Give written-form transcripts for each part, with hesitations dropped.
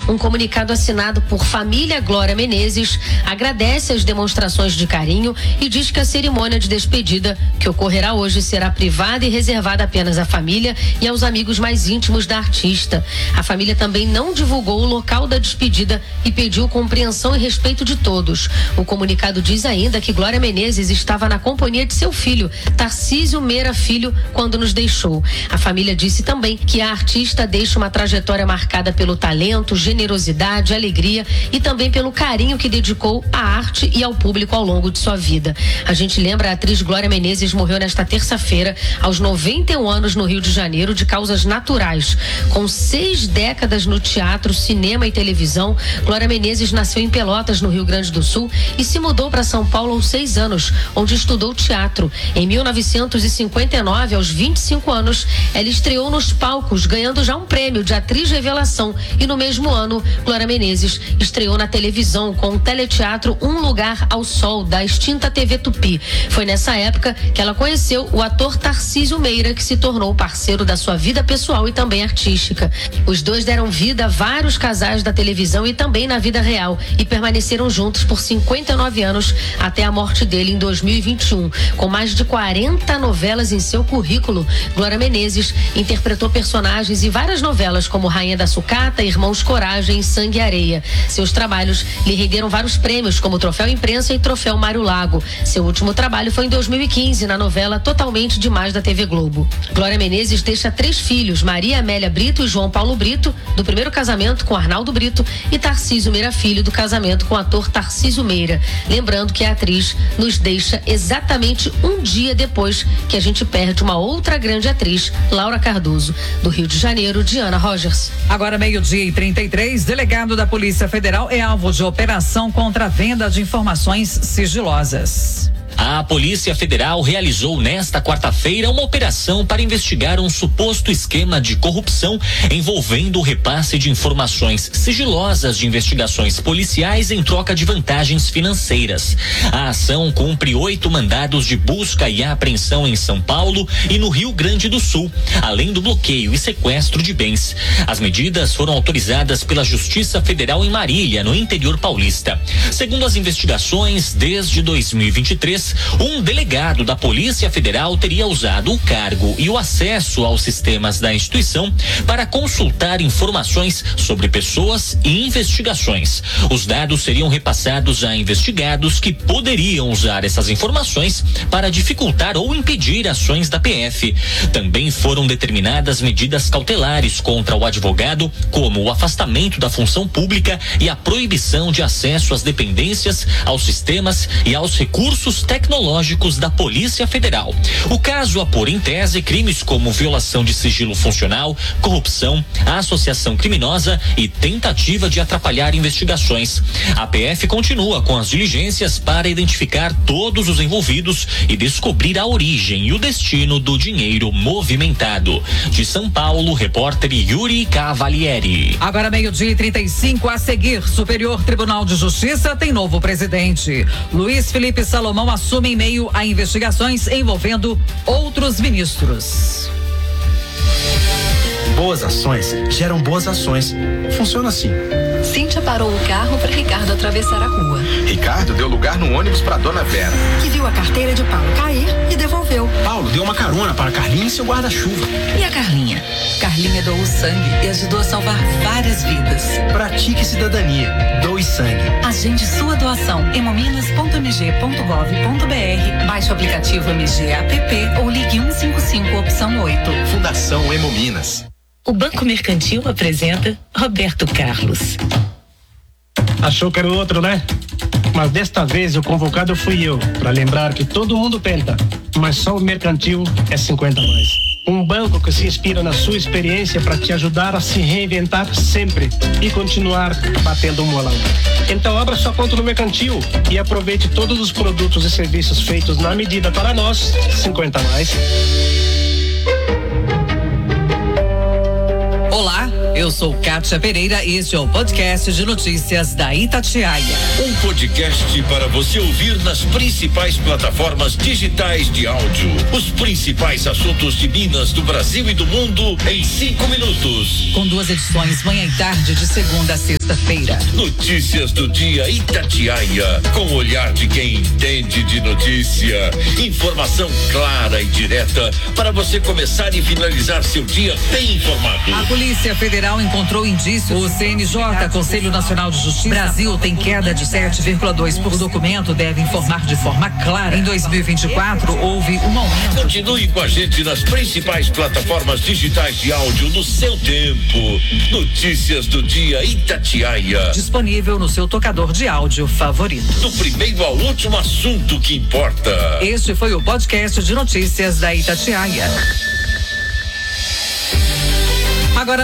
Um comunicado assinado por família Glória Menezes agradece as demonstrações de carinho e diz que a cerimônia de despedida, que ocorrerá hoje, será privada e reservada apenas à família e aos amigos mais íntimos da artista. A família também não divulgou o local da despedida e pediu compreensão e respeito de todos. O comunicado diz ainda que Glória Menezes estava na companhia de seu filho, Tarcísio Meira Filho, quando nos deixou. A família disse também que a artista deixa uma trajetória marcada pelo talento, generosidade, alegria e também pelo carinho que dedicou à arte e ao público ao longo de sua vida. A gente lembra, a atriz Glória Menezes morreu nesta terça-feira, aos 91 anos, no Rio de Janeiro, de causas naturais. Com 6 décadas no teatro, cinema e televisão, Glória Menezes nasceu em Pelotas, no Rio Grande do Sul, e se mudou para São Paulo aos 6 anos, onde estudou teatro. Em 1959, aos 25 anos, ela estreou nos palcos, ganhando já um prêmio de atriz revelação. E no mesmo ano, Glória Menezes estreou na televisão com o teleteatro Um Lugar ao Sol, da extinta TV Tupi. Foi nessa época que ela conheceu o ator Tarcísio Meira, que se tornou parceiro da sua vida pessoal e também artística. Os dois deram vida a vários casais da televisão e também na vida real e permaneceram juntos por 59 anos até a morte dele em 2021. Com mais de 40 novelas em seu currículo, Glória Menezes interpretou personagens em várias novelas como Rainha da Sucata, Irmãos Coragem e Sangue e Areia. Seus trabalhos lhe renderam vários prêmios, como o Troféu Imprensa e Troféu Mário Lago. Seu último trabalho foi em 2015, na novela Totalmente Demais, da TV Globo. Glória Menezes deixa 3 filhos, Maria Amélia Brito e João Paulo Brito, do primeiro casamento com Arnaldo Brito, e Tarcísio Meira Filho, do casamento com o ator Tarcísio Meira. Lembrando que a atriz nos deixa exatamente um dia depois que a gente perde uma outra grande atriz, Laura Cardoso. Do Rio de Janeiro, Diana Rogers. Agora 12:33, delegado da Polícia Federal é alvo de operação contra a venda de informações sigilosas. A Polícia Federal realizou nesta quarta-feira uma operação para investigar um suposto esquema de corrupção envolvendo o repasse de informações sigilosas de investigações policiais em troca de vantagens financeiras. A ação cumpre 8 mandados de busca e apreensão em São Paulo e no Rio Grande do Sul, além do bloqueio e sequestro de bens. As medidas foram autorizadas pela Justiça Federal em Marília, no interior paulista. Segundo as investigações, desde 2023, um delegado da Polícia Federal teria usado o cargo e o acesso aos sistemas da instituição para consultar informações sobre pessoas e investigações. Os dados seriam repassados a investigados que poderiam usar essas informações para dificultar ou impedir ações da PF. Também foram determinadas medidas cautelares contra o advogado, como o afastamento da função pública e a proibição de acesso às dependências, aos sistemas e aos recursos tecnológicos da Polícia Federal. O caso apura em tese crimes como violação de sigilo funcional, corrupção, associação criminosa e tentativa de atrapalhar investigações. A PF continua com as diligências para identificar todos os envolvidos e descobrir a origem e o destino do dinheiro movimentado. De São Paulo, repórter Yuri Cavalieri. Agora 12:35, a seguir, Superior Tribunal de Justiça tem novo presidente. Luiz Felipe Salomão assume em meio a investigações envolvendo outros ministros. Boas ações geram boas ações. Funciona assim. Cíntia parou o carro para Ricardo atravessar a rua. Ricardo deu lugar no ônibus para Dona Vera, que viu a carteira de Paulo cair e devolveu. Paulo deu uma carona para Carlinha e seu guarda-chuva. E a Carlinha? Carlinha doou sangue e ajudou a salvar várias vidas. Pratique cidadania. Doe sangue. Agende sua doação. hemominas.mg.gov.br. Baixe o aplicativo MG App ou ligue 155 opção 8. Fundação Hemominas. O Banco Mercantil apresenta Roberto Carlos. Achou que era o outro, né? Mas desta vez o convocado fui eu, para lembrar que todo mundo tenta, mas só o Mercantil é 50 a mais. Um banco que se inspira na sua experiência para te ajudar a se reinventar sempre e continuar batendo um bolão. Então abra sua conta no Mercantil e aproveite todos os produtos e serviços feitos na medida para nós, 50 a mais. Olá, Eu sou Kátia Pereira e este é o podcast de notícias da Itatiaia. Um podcast para você ouvir nas principais plataformas digitais de áudio. Os principais assuntos de Minas, do Brasil e do mundo em 5 minutos. Com 2 edições, manhã e tarde, de segunda a sexta-feira. Notícias do dia Itatiaia, com o olhar de quem entende de notícia. Informação clara e direta para você começar e finalizar seu dia bem informado. A Polícia Federal encontrou indícios. O CNJ, Conselho Nacional de Justiça. Brasil tem queda de 7,2%. O documento deve informar de forma clara. Em 2024, houve um aumento. Continue com a gente nas principais plataformas digitais de áudio no seu tempo. Notícias do dia Itatiaia. Disponível no seu tocador de áudio favorito. Do primeiro ao último assunto que importa. Este foi o podcast de notícias da Itatiaia. Agora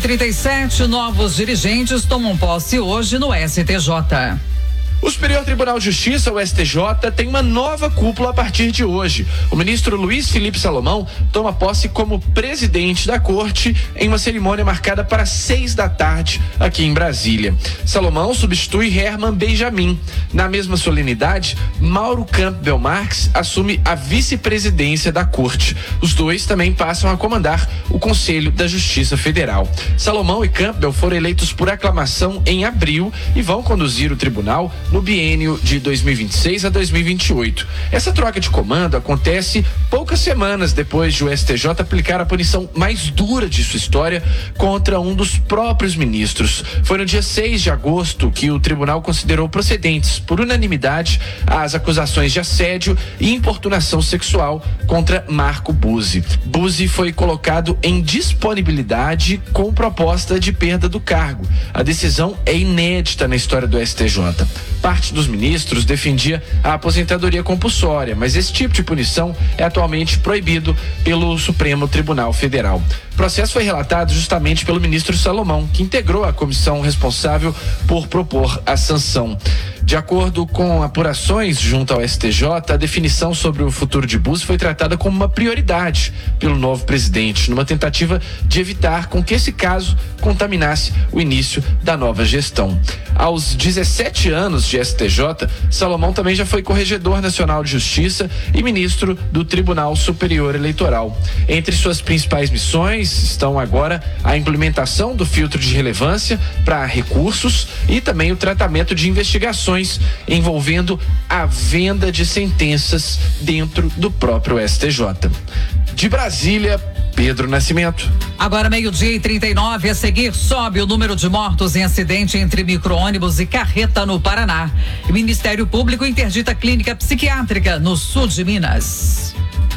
12:37, novos dirigentes tomam posse hoje no STJ. O Superior Tribunal de Justiça, o STJ, tem uma nova cúpula a partir de hoje. O ministro Luiz Felipe Salomão toma posse como presidente da corte em uma cerimônia marcada para 6 da tarde aqui em Brasília. Salomão substitui Herman Benjamin. Na mesma solenidade, Mauro Campbell Marques assume a vice-presidência da corte. Os dois também passam a comandar o Conselho da Justiça Federal. Salomão e Campbell foram eleitos por aclamação em abril e vão conduzir o tribunal no biênio de 2026 a 2028. Essa troca de comando acontece poucas semanas depois de o STJ aplicar a punição mais dura de sua história contra um dos próprios ministros. Foi no dia 6 de agosto que o tribunal considerou procedentes, por unanimidade, as acusações de assédio e importunação sexual contra Marco Buzzi. Buzzi foi colocado em disponibilidade com proposta de perda do cargo. A decisão é inédita na história do STJ. Parte dos ministros defendia a aposentadoria compulsória, mas esse tipo de punição é atualmente proibido pelo Supremo Tribunal Federal. O processo foi relatado justamente pelo ministro Salomão, que integrou a comissão responsável por propor a sanção. De acordo com apurações junto ao STJ, a definição sobre o futuro de Buzzi foi tratada como uma prioridade pelo novo presidente, numa tentativa de evitar com que esse caso contaminasse o início da nova gestão. Aos 17 anos de STJ, Salomão também já foi corregedor nacional de justiça e ministro do Tribunal Superior Eleitoral. Entre suas principais missões estão agora a implementação do filtro de relevância para recursos e também o tratamento de investigações envolvendo a venda de sentenças dentro do próprio STJ. De Brasília, Pedro Nascimento. Agora 12:39, a seguir sobe o número de mortos em acidente entre micro-ônibus e carreta no Paraná. O Ministério Público interdita clínica psiquiátrica no sul de Minas.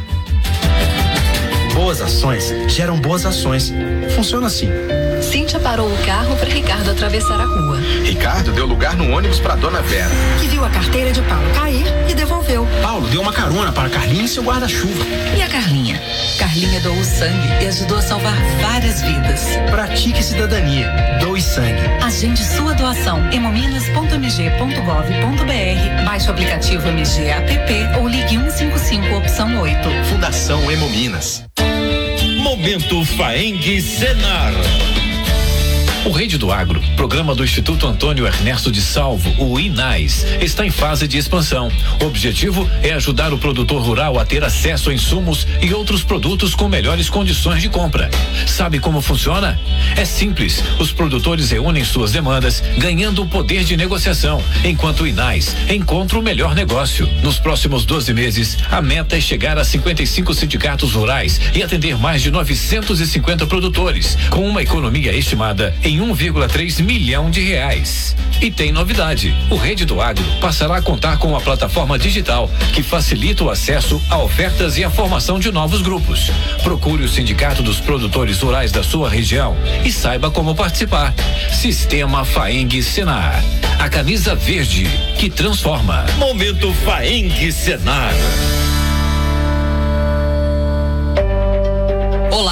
Boas ações geram boas ações. Funciona assim. Cíntia parou o carro para Ricardo atravessar a rua. Ricardo deu lugar no ônibus para Dona Vera, que viu a carteira de Paulo cair e devolveu. Paulo deu uma carona para Carlinha e seu guarda-chuva. E a Carlinha? Carlinha doou sangue e ajudou a salvar várias vidas. Pratique cidadania. Doe sangue. Agende sua doação em hemominas.mg.gov.br. Baixe o aplicativo MG App ou ligue 155 opção 8. Fundação Hemominas. Momento Faeng Senar. O Rede do Agro, programa do Instituto Antônio Ernesto de Salvo, o INAS, está em fase de expansão. O objetivo é ajudar o produtor rural a ter acesso a insumos e outros produtos com melhores condições de compra. Sabe como funciona? É simples. Os produtores reúnem suas demandas, ganhando o poder de negociação, enquanto o INAS encontra o melhor negócio. Nos próximos 12 meses, a meta é chegar a 55 sindicatos rurais e atender mais de 950 produtores, com uma economia estimada em 1,3 milhão de reais. E tem novidade: o Rede do Agro passará a contar com uma plataforma digital que facilita o acesso a ofertas e a formação de novos grupos. Procure o Sindicato dos Produtores Rurais da sua região e saiba como participar. Sistema Faeng Senar, a camisa verde que transforma. Momento Faeng Senar. Olá,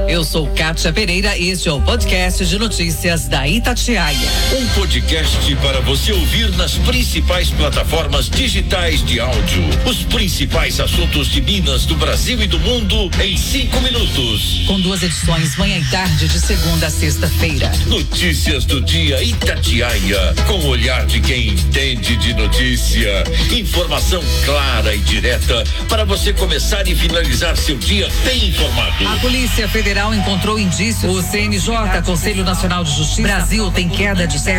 Eu sou Kátia Pereira e este é o podcast de notícias da Itatiaia. Um podcast para você ouvir nas principais plataformas digitais de áudio. Os principais assuntos de Minas, do Brasil e do mundo em 5 minutos. Com 2 edições, manhã e tarde, de segunda a sexta-feira. Notícias do dia Itatiaia, com o olhar de quem entende de notícia. Informação clara e direta para você começar e finalizar seu dia bem informado. A Polícia Federal encontrou indícios. O CNJ, Conselho Nacional de Justiça. Brasil tem queda de